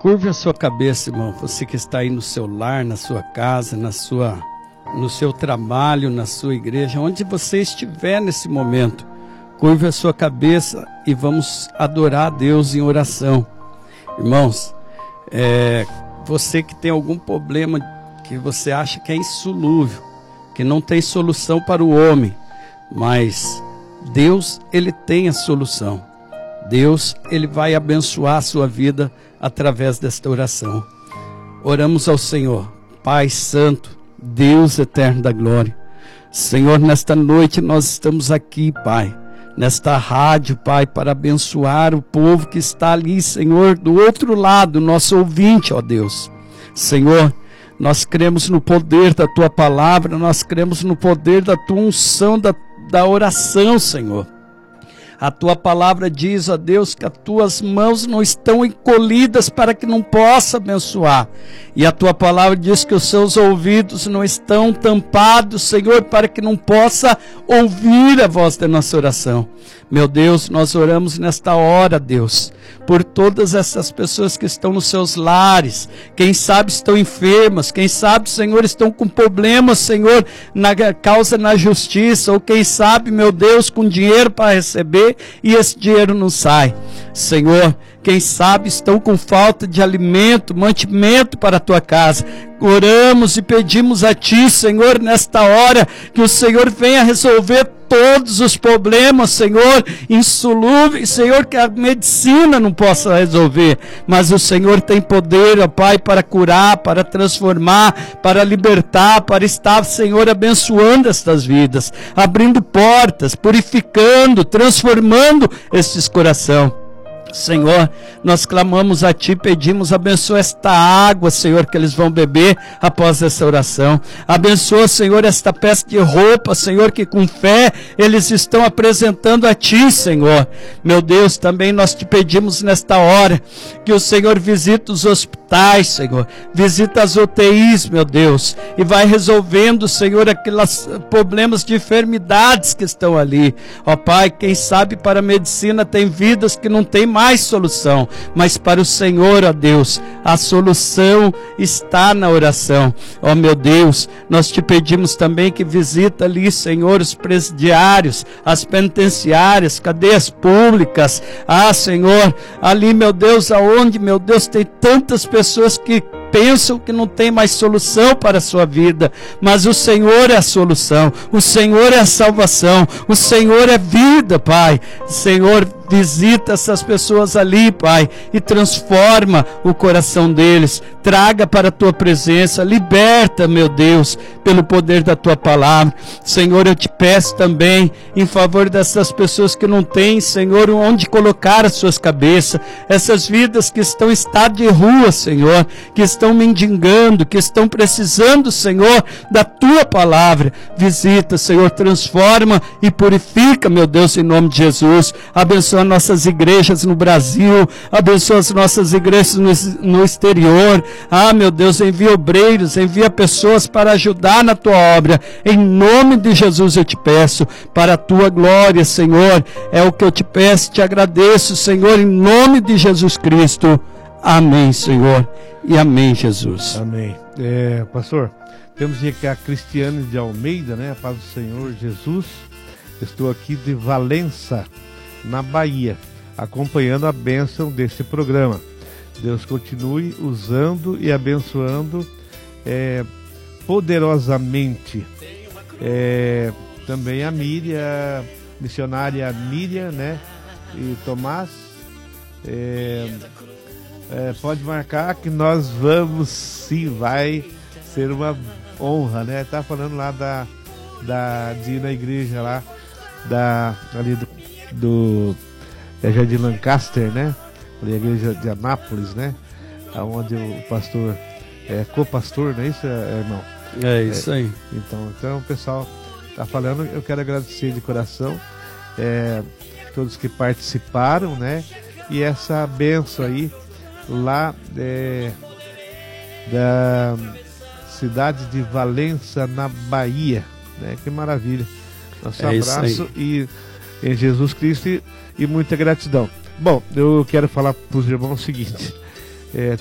Curve a sua cabeça, irmão. Você que está aí no seu lar, na sua casa, no seu trabalho, na sua igreja, onde você estiver nesse momento. Curve a sua cabeça e vamos adorar a Deus em oração. Irmãos, você que tem algum problema que você acha que é insolúvel, que não tem solução para o homem, mas Deus, Ele tem a solução. Deus, Ele vai abençoar a sua vida através desta oração. Oramos ao Senhor. Pai Santo, Deus eterno da glória. Senhor, nesta noite nós estamos aqui, Pai, nesta rádio, Pai, para abençoar o povo que está ali, Senhor, do outro lado, nosso ouvinte, ó Deus. Senhor, nós cremos no poder da Tua palavra, nós cremos no poder da Tua unção, da oração, Senhor. A Tua palavra diz, ó Deus, que as Tuas mãos não estão encolhidas para que não possa abençoar. E a Tua palavra diz que os seus ouvidos não estão tampados, Senhor, para que não possa ouvir a voz da nossa oração. Meu Deus, nós oramos nesta hora, Deus, por todas essas pessoas que estão nos seus lares, quem sabe estão enfermas, quem sabe, Senhor, estão com problemas, Senhor, na causa na justiça, ou quem sabe, meu Deus, com dinheiro para receber e esse dinheiro não sai. Senhor, quem sabe estão com falta de alimento, mantimento para a Tua casa. Oramos e pedimos a Ti, Senhor, nesta hora, que o Senhor venha resolver todos os problemas, Senhor, insolúveis, Senhor, que a medicina não possa resolver, mas o Senhor tem poder, ó Pai, para curar, para transformar, para libertar, para estar, Senhor, abençoando estas vidas, abrindo portas, purificando, transformando estes corações. Senhor, nós clamamos a Ti, pedimos, abençoa esta água, Senhor, que eles vão beber após essa oração. Abençoa, Senhor, esta peça de roupa, Senhor, que com fé eles estão apresentando a Ti, Senhor. Meu Deus, também nós Te pedimos nesta hora que o Senhor visite os hospitais, Senhor, visita as UTIs, meu Deus, e vai resolvendo, Senhor, aqueles problemas de enfermidades que estão ali. Ó Pai, quem sabe para a medicina tem vidas que não tem mais solução, mas para o Senhor, ó Deus, a solução está na oração. Ó meu Deus, nós Te pedimos também que visita ali, Senhor, os presidiários, as penitenciárias, cadeias públicas, Senhor, ali, meu Deus, aonde, meu Deus, tem tantas pessoas que pensam que não tem mais solução para a sua vida, mas o Senhor é a solução, o Senhor é a salvação, o Senhor é vida, Pai. Senhor, visita essas pessoas ali, Pai, e transforma o coração deles, traga para a Tua presença, liberta, meu Deus, pelo poder da Tua palavra. Senhor, eu Te peço também em favor dessas pessoas que não têm, Senhor, onde colocar as suas cabeças, essas vidas que estão em estado de rua, Senhor, que estão mendigando, que estão precisando, Senhor, da Tua palavra. Visita, Senhor, transforma e purifica, meu Deus, em nome de Jesus. Abençoa nossas igrejas no Brasil, abençoa as nossas igrejas no exterior. Meu Deus, envia obreiros, envia pessoas para ajudar na Tua obra. Em nome de Jesus eu Te peço, para a Tua glória, Senhor, é o que eu Te peço, Te agradeço, Senhor, em nome de Jesus Cristo. Amém, Senhor, e amém, Jesus. Amém. Pastor, temos aqui a Cristiane de Almeida, né? A paz do Senhor Jesus. Estou aqui de Valença, na Bahia, acompanhando a bênção desse programa. Deus continue usando e abençoando poderosamente. Também a Miriam, missionária Miriam, né? E Tomás, pode marcar que nós vamos sim, vai ser uma honra, né? Tá falando lá de ir na igreja lá, ali do Jardim Lancaster, né? Ali a igreja de Anápolis, né? Onde o pastor é co-pastor, não é isso, irmão? É isso aí. Então o pessoal tá falando, eu quero agradecer de coração todos que participaram, né? E essa bênção aí lá da cidade de Valença, na Bahia, né? Que maravilha. Nosso abraço e em Jesus Cristo e muita gratidão. Bom, eu quero falar para os irmãos o seguinte: